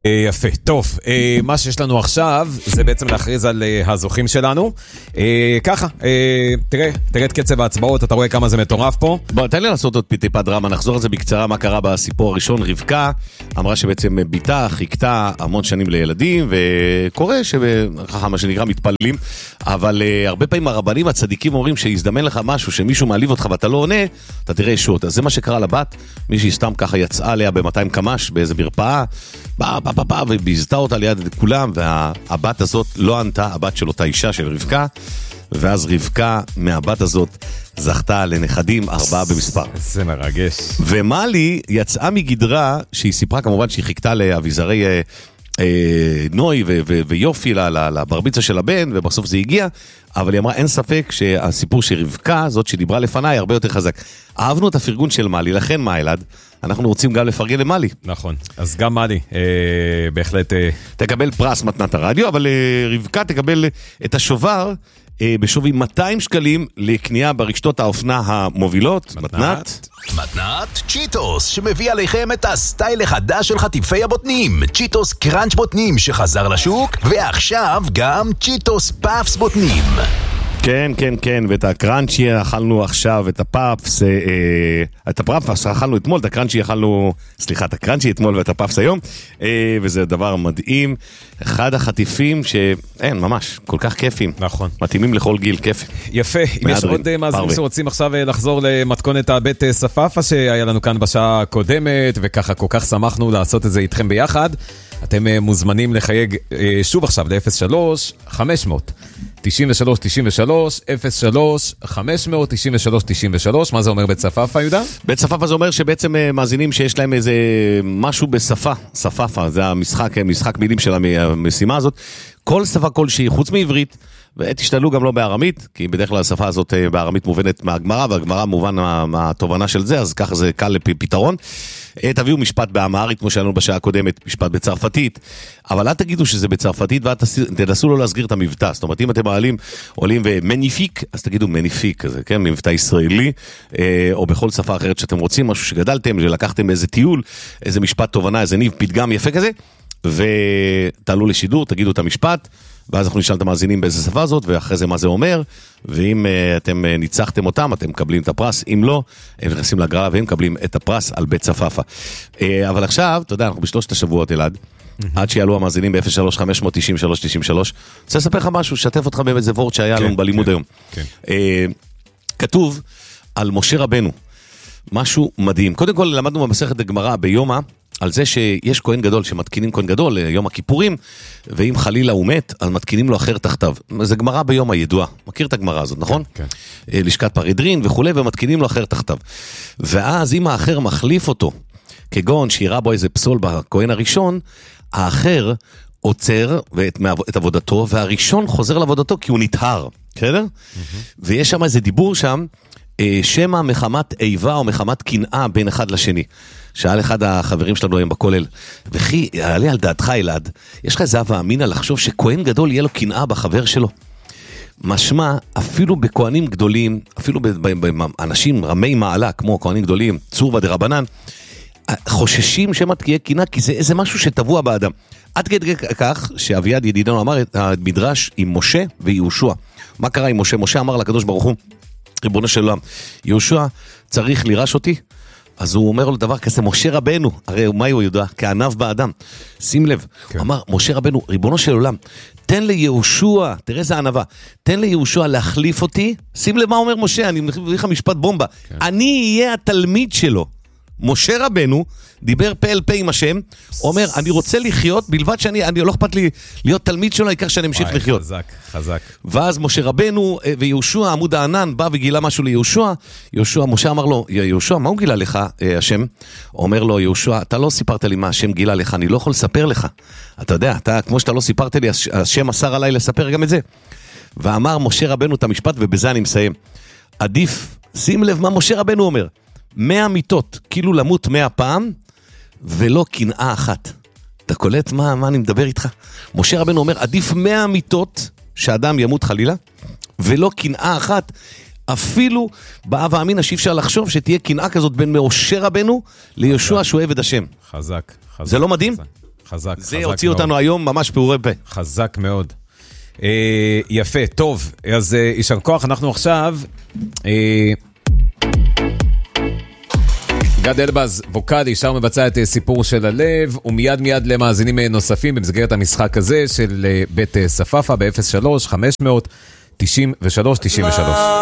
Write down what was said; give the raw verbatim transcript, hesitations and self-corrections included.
יפה, טוב, מה שיש לנו עכשיו זה בעצם להכריז על הזוכים שלנו. ככה, תראה, תראה את קצב ההצבעות, אתה רואה כמה זה מטורף פה. בוא, תן לי לעשות עוד טיפה דרמה, נחזור על זה בקצרה, מה קרה בסיפור הראשון. רבקה אמרה שבעצם ביתה חיכתה המון שנים לילדים, וקורה שככה מה שנקרא מתפללים, אבל הרבה פעמים הרבנים הצדיקים אומרים שיזדמן לך משהו, שמישהו מעליב אותך ואתה לא עונה, אתה תראה ישועות. אז זה מה שקרה לבת, מישהי סתם ככה יצאה עליה ב-מאתיים קמ"ש באיזה מרפאה, בא, בא, בא, בא, וביזתה אותה ליד כולם, והבת הזאת לא ענתה, הבת של אותה אישה של רבקה, ואז רבקה מהבת הזאת זכתה לנכדים, ארבעה במספר. זה מרגש. ומלי יצאה מגדרה, שהיא סיפרה כמובן שהיא חיכתה לאביזרי אה, אה, נוי ו- ו- ויופי לברביצה של הבן, ובסוף זה הגיע, אבל היא אמרה, אין ספק שהסיפור של רבקה, זאת שדיברה לפניי, הרבה יותר חזק. אהבנו את הפרגון של מלי, לכן מה אלעד? אנחנו רוצים גם לפרגן למלי. נכון, אז גם מלי, אה, בהחלט... אה... תקבל פרס מתנת הרדיו, אבל אה, רבקה תקבל את השובר אה, בשווי מאתיים שקלים לקנייה ברשתות האופנה המובילות. מתנת. מתנת. מתנת צ'יטוס, שמביא עליכם את הסטייל החדש של חטיפי הבוטנים. צ'יטוס קראנץ' בוטנים שחזר לשוק, ועכשיו גם צ'יטוס פאפס בוטנים. כן, כן, כן, ואת הקראנצ'י אכלנו עכשיו, את הפאפס, אה, את הפאפס אכלנו אתמול, את הקראנצ'י אכלנו, סליחה, את הקראנצ'י אתמול ואת הפאפס היום, אה, וזה דבר מדהים, אחד החטיפים שאין, ממש, כל כך כיפים. נכון. מתאימים לכל גיל, כיף. יפה, אם יש עוד מאזינים שרוצים עכשיו לחזור למתכונת הבית ספאפה שהיה לנו כאן בשעה הקודמת, וככה כל כך שמחנו לעשות את זה איתכם ביחד, אתם מוזמנים לחייג שוב עכשיו ל-אפס שלוש חמש מאות תשעים ושלוש תשעים ושלוש אפס שלוש חמש מאות תשעים ושלוש תשעים ושלוש. מה זה אומר בית ספאפה, יהודה? בית ספאפה זה אומר שבעצם מאזינים שיש להם איזה משהו בשפה, ספאפה, זה המשחק, משחק מילים של המשימה הזאת. כל שפה כלשהי, חוץ מעברית, ותשתדלו גם לא בארמית, כי בדרך כלל השפה הזאת בארמית מובנת מהגמרא, והגמרא מובן מהתובנה של זה, אז ככה זה קל לפתרון. תביאו משפט באמהרית, כמו שלנו בשעה הקודמת, משפט בצרפתית, אבל אל תגידו שזה בצרפתית, ותנסו לא להסגיר את המבטא. זאת אומרת, אם אתם מעלים, עולים ומניפיק, אז תגידו מניפיק, כזה, כן? מבטא ישראלי, או בכל שפה אחרת שאתם רוצים, משהו שגדלתם, שלקחתם איזה טיול, איזה משפט תובנה, איזה ניב פתגם יפה כזה, ותעלו לשידור, תגידו את המשפט, ואז אנחנו נשאל את המאזינים באיזה שפה הזאת, ואחרי זה מה זה אומר, ואם uh, אתם uh, ניצחתם אותם, אתם מקבלים את הפרס, אם לא, הם נכנסים לגרלה והם מקבלים את הפרס על בית ספאפה. Uh, אבל עכשיו, אתה יודע, אנחנו בשלושת השבועות אלעד, mm-hmm. עד שיעלו המאזינים ב-אפס שלוש חמש מאות תשעים ושלוש תשעים ושלוש, רוצה לספר לך משהו, שתף אותך באיזה וורט שהיה כן, לנו בלימוד כן, היום. כן. Uh, כתוב על משה רבנו, משהו מדהים. קודם כל למדנו במסכת הגמרא ביומא, על זה שיש כהן גדול שמתקינים כהן גדול ליום הכיפורים, ואם חלילה הוא מת, אז מתקינים לו אחר תחתיו. זה גמרא ביום הידועה. מכיר את הגמרא הזאת, נכון? כן. כן. לשכת פרידרין וכו', ומתקינים לו אחר תחתיו. ואז אם האחר מחליף אותו, כגון שירה בו איזה פסול בכהן הראשון, האחר עוצר ואת, את עבודתו, והראשון חוזר לעבודתו כי הוא נטהר. בסדר? Mm-hmm. ויש שם איזה דיבור שם, שמה מחמת איבה או מחמת קנאה בין אחד לשני. שאל אחד החברים שלנו היום בכולל, וכי, עלי על דעתך אלעד, יש לך איזה הווה אמינא לחשוב שכהן גדול יהיה לו קנאה בחבר שלו? משמע, אפילו בכהנים גדולים, אפילו באנשים רמי מעלה, כמו כהנים גדולים, צור ודרבנן, חוששים שמה תהיה קנאה, כי זה איזה משהו שטבוע באדם. עד כדי כך שאביעד ידידנו אמר את המדרש עם משה ויהושע. מה קרה עם משה? משה אמר לקדוש ברוך הוא, ריבונו של עולם, יהושע צריך לירש אותי? אז הוא אומר לו דבר כזה, משה רבנו, הרי מה הוא יודע? כענב באדם. שים לב, כן. הוא אמר, משה רבנו, ריבונו של עולם, תן ליהושע, תראה איזה ענבה, תן ליהושע להחליף אותי, שים לב מה אומר משה, אני מביא לך משפט בומבה, כן. אני אהיה התלמיד שלו. משה רבנו דיבר פה אל פה עם השם, אומר, אני רוצה לחיות, בלבד שאני, אני לא אכפת לי להיות תלמיד שלו, העיקר שאני אמשיך לחיות. חזק, חזק. ואז משה רבנו ויהושע, עמוד הענן, בא וגילה משהו ליהושע, יהושע, משה אמר לו, יהושע, מה הוא גילה לך, השם? אומר לו, יהושע, אתה לא סיפרת לי מה השם גילה לך, אני לא יכול לספר לך. אתה יודע, אתה, כמו שאתה לא סיפרת לי, השם אסר עליי לספר גם את זה. ואמר משה רבנו את המשפט, ובזה אני מסיים. עדיף, שים לב מה משה רבנו אומר. מאה מיטות, כאילו למות מאה פעם, ולא קנאה אחת. אתה קולט מה, מה אני מדבר איתך? משה רבנו אומר, עדיף מאה מיטות שאדם ימות חלילה, ולא קנאה אחת, אפילו באב האמינא שאי אפשר לחשוב שתהיה קנאה כזאת בין משה רבנו ליהושע שהוא עבד השם. חזק, חזק. זה לא מדהים? חזק. חזק, זה חזק הוציא מאוד. אותנו היום ממש פעורי פה. חזק מאוד. אה, יפה, טוב, אז אה, יישר כוח, אנחנו עכשיו... אה, גד אלבז, ווקלי, שר מבצע את סיפור של הלב, ומיד מיד למאזינים נוספים במסגרת המשחק הזה של בית ספאפה ב-אפס שלוש חמש מאות תשעים ושלוש תשעים ושלוש.